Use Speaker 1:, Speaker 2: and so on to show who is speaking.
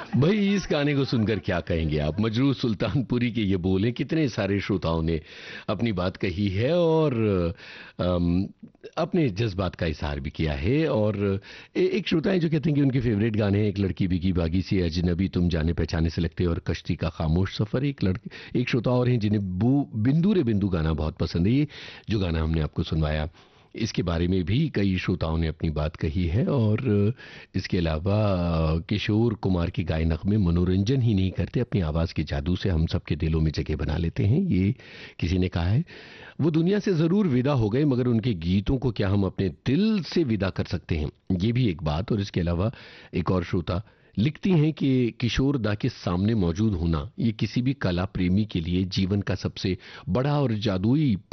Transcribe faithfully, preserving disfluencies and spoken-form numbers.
Speaker 1: भाई इस गाने को सुनकर क्या कहेंगे आप? मजरू सुल्तानपुरी के ये बोल हैं, कितने सारे श्रोताओं ने अपनी बात कही है और अम, अपने जज्बात का इजहार भी किया है। और ए, एक श्रोता है जो कहते हैं कि उनके फेवरेट गाने हैं एक लड़की बिकी बागी सी, अजनबी तुम जाने पहचाने से लगते, और कश्ती का खामोश सफर। एक लड़के एक श्रोता और हैं जिन्हें बू बिंदु रे बिंदु गाना बहुत पसंद है। ये जो गाना हमने आपको सुनवाया, इसके बारे में भी कई श्रोताओं ने अपनी बात कही है। और इसके अलावा किशोर कुमार की गाए नगमे मनोरंजन ही नहीं करते, अपनी आवाज़ के जादू से हम सबके दिलों में जगह बना लेते हैं, ये किसी ने कहा है। वो दुनिया से ज़रूर विदा हो गए, मगर उनके गीतों को क्या हम अपने दिल से विदा कर सकते हैं, ये भी एक बात। और इसके अलावा एक और श्रोता लिखती हैं कि किशोर दा के सामने मौजूद होना ये किसी भी कला प्रेमी के लिए जीवन का सबसे बड़ा और जादुई